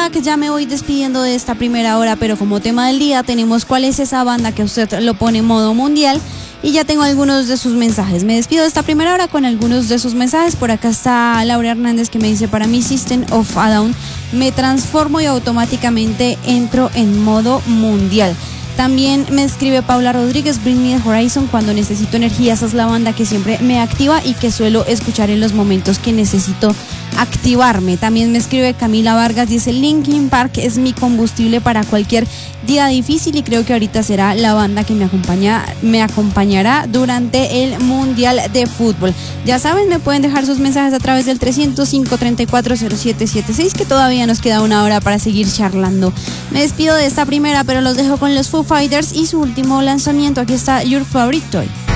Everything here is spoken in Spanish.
feedback. Ya me voy despidiendo de esta primera hora, pero como tema del día tenemos cuál es esa banda que usted lo pone en modo mundial. Y ya tengo algunos de sus mensajes. Me despido de esta primera hora con algunos de sus mensajes. Por acá está Laura Hernández que me dice: para mí System of a Down, me transformo y automáticamente entro en modo mundial. También me escribe Paula Rodríguez: Bring Me the Horizon, cuando necesito energía, esa es la banda que siempre me activa y que suelo escuchar en los momentos que necesito activarme. También me escribe Camila Vargas, dice: Linkin Park es mi combustible para cualquier día difícil y creo que ahorita será la banda que me acompañará durante el Mundial de Fútbol. Ya saben, me pueden dejar sus mensajes a través del 305-340776, que todavía nos queda una hora para seguir charlando. Me despido de esta primera, pero los dejo con los Foo Fighters y su último lanzamiento. Aquí está Your Favorite Toy.